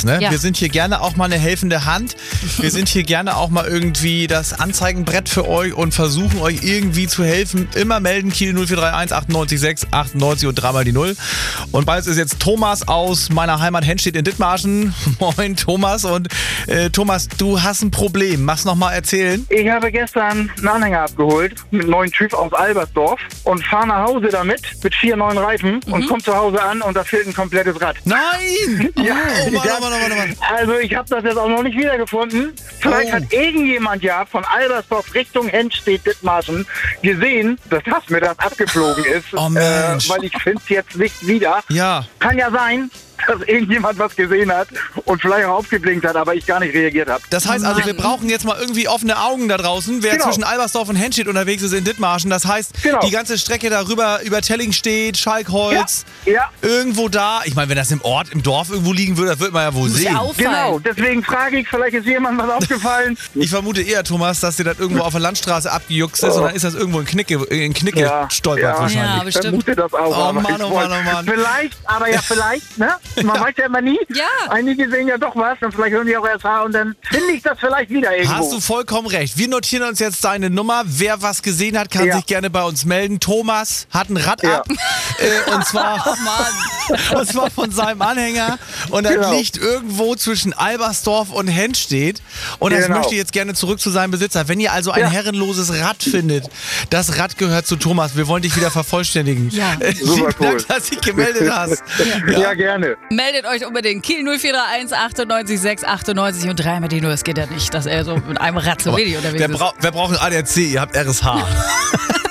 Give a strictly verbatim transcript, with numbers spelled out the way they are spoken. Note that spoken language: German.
ist. Ne? Ja. Wir sind hier gerne auch mal eine helfende Hand. Wir sind hier gerne auch mal irgendwie das Anzeigenbrett für euch und versuchen euch irgendwie zu helfen. Immer melden, Kiel null vier drei eins achtundneunzig sechs achtundneunzig und dreimal die Null. Und bei uns ist jetzt Thomas aus meiner Heimat Henstedt in Dithmarschen. Moin Thomas. Und äh, Thomas, du hast ein Problem. Mach's nochmal erzählen. Ich habe gestern einen Anhänger abgeholt mit einem neuen Typ aus Albersdorf und fahre nach Hause damit mit vier neuen Reifen Mhm. und komme zu Hause an und da fehlt ein komplettes Rad. Nein! Ja, Oh, warte, ja. warte, warte, warte. Also ich habe das jetzt auch noch nicht wiedergefunden. Vielleicht Oh. hat irgendjemand ja von Albersdorf Richtung Henstedt Dithmarschen gesehen, dass das mir das abgeflogen ist. Oh, Mensch. Äh, weil ich finde es jetzt nicht wieder. Ja. Kann ja sein, dass irgendjemand was gesehen hat und vielleicht auch aufgeblinkt hat, aber ich gar nicht reagiert habe. Das heißt also, wir brauchen jetzt mal irgendwie offene Augen da draußen, wer Genau. zwischen Albersdorf und Henstedt unterwegs ist in Dithmarschen. Das heißt, Genau. die ganze Strecke darüber über Tellingstedt, Schalkholz, Ja, ja. irgendwo da. Ich meine, wenn das im Ort, im Dorf irgendwo liegen würde, das wird man ja wohl Muss sehen. ja auffallen. Genau, deswegen frage ich, vielleicht ist jemandem was aufgefallen. Ich vermute eher, Thomas, dass dir das irgendwo auf der Landstraße abgejuckst ist und dann ist das irgendwo in Knicke, in Knicke Ja, stolpert ja. Ja, wahrscheinlich. bestimmt. Vermute das auch. Oh aber Mann, ich oh wollte- Mann, oh Mann. Vielleicht, aber ja vielleicht, ne? Man weiß ja immer nie. Ja. Einige sehen ja doch was und vielleicht hören die auch erst Haar und dann finde ich das vielleicht wieder irgendwo. Hast du vollkommen recht. Wir notieren uns jetzt deine Nummer. Wer was gesehen hat, kann Ja. sich gerne bei uns melden. Thomas hat ein Rad Ja. ab. Äh, und zwar Oh Mann. und zwar von seinem Anhänger. Und das Genau. liegt irgendwo zwischen Albersdorf und Henstedt. Und das Genau. möchte jetzt gerne zurück zu seinem Besitzer. Wenn ihr also ein Ja. herrenloses Rad findet, das Rad gehört zu Thomas. Wir wollen dich wieder vervollständigen. Ja. Äh, Super vielen cool. Dank, dass du dich gemeldet hast. Ja. gerne. Meldet euch unbedingt. Kiel null vier drei eins achtundneunzig sechs achtundneunzig und dreimal die Null. Es geht ja nicht, dass er so mit einem Rad so wenig unterwegs Wer, ist. brau wer braucht ein A D A C? Ihr habt R S H.